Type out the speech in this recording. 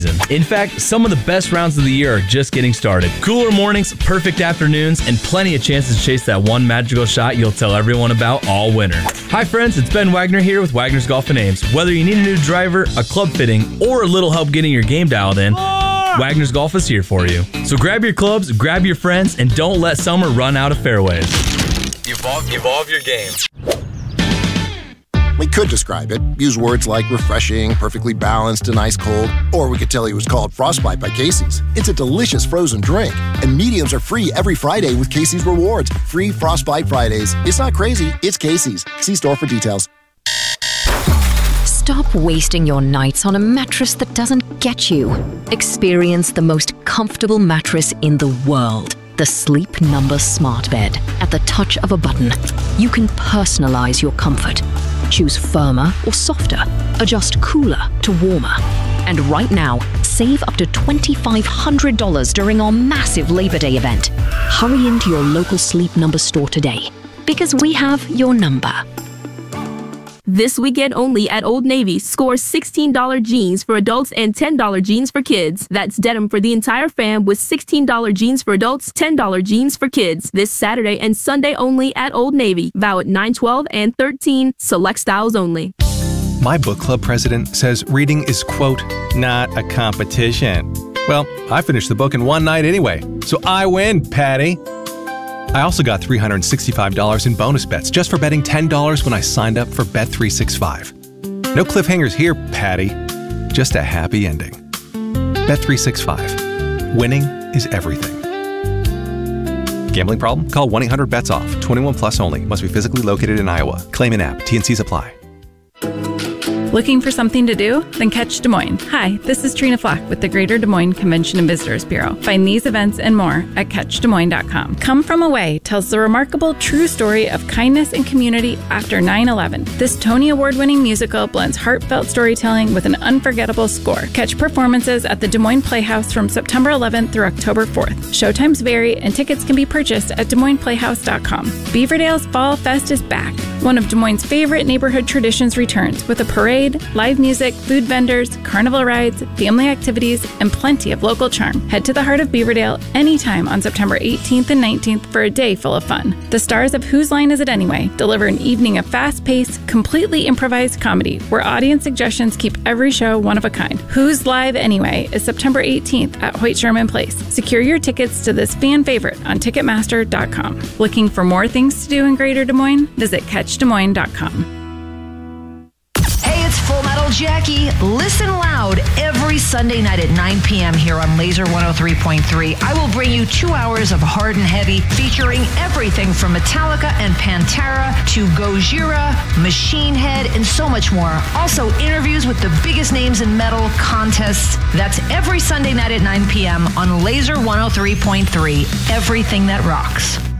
In fact, some of the best rounds of the year are just getting started. Cooler mornings, perfect afternoons, and plenty of chances to chase that one magical shot you'll tell everyone about all winter. Hi friends, it's Ben Wagner here with Wagner's Golf and Ames. Whether you need a new driver, a club fitting, or a little help getting your game dialed in, Wagner's Golf is here for you. So grab your clubs, grab your friends, and don't let summer run out of fairways. Evolve your game. We could describe it, use words like refreshing, perfectly balanced, and ice cold, or we could tell you it was called Frostbite by Casey's. It's a delicious frozen drink, and mediums are free every Friday with Casey's Rewards. Free Frostbite Fridays. It's not crazy, it's Casey's. See store for details. Stop wasting your nights on a mattress that doesn't get you. Experience the most comfortable mattress in the world. The Sleep Number Smart Bed. At the touch of a button, you can personalize your comfort. Choose firmer or softer. Adjust cooler to warmer. And right now, save up to $2,500 during our massive Labor Day event. Hurry into your local Sleep Number store today, because we have your number. This weekend only at Old Navy, score $16 jeans for adults and $10 jeans for kids. That's denim for the entire fam with $16 jeans for adults, $10 jeans for kids. This Saturday and Sunday only at Old Navy. Valid 9/12 and 13. Select styles only. My book club president says reading is, quote, not a competition. Well, I finished the book in one night anyway, so I win, Patty. I also got $365 in bonus bets just for betting $10 when I signed up for Bet365. No cliffhangers here, Patty. Just a happy ending. Bet365. Winning is everything. Gambling problem? Call 1-800-BETS-OFF. 21 plus only. Must be physically located in Iowa. Claim in app. T&Cs apply. Looking for something to do? Then catch Des Moines. Hi, this is Trina Flack with the Greater Des Moines Convention and Visitors Bureau. Find these events and more at CatchDesMoines.com. Come From Away tells the remarkable true story of kindness and community after 9/11. This Tony Award-winning musical blends heartfelt storytelling with an unforgettable score. Catch performances at the Des Moines Playhouse from September 11th through October 4th. Showtimes vary and tickets can be purchased at DesMoinesPlayhouse.com. Beaverdale's Fall Fest is back. One of Des Moines' favorite neighborhood traditions returns with a parade, live music, food vendors, carnival rides, family activities, and plenty of local charm. Head to the heart of Beaverdale anytime on September 18th and 19th for a day full of fun. The stars of Whose Line Is It Anyway deliver an evening of fast-paced, completely improvised comedy where audience suggestions keep every show one of a kind. Who's Live Anyway is September 18th at Hoyt Sherman Place. Secure your tickets to this fan favorite on Ticketmaster.com. Looking for more things to do in Greater Des Moines? Visit CatchDesMoines.com. Full Metal Jackie. Listen loud every Sunday night at 9 p.m. here on Laser 103.3. I will bring you 2 hours of hard and heavy featuring everything from Metallica and Pantera to Gojira, Machine Head, and so much more. Also, interviews with the biggest names in metal, contests. That's every Sunday night at 9 p.m. on Laser 103.3. Everything that rocks.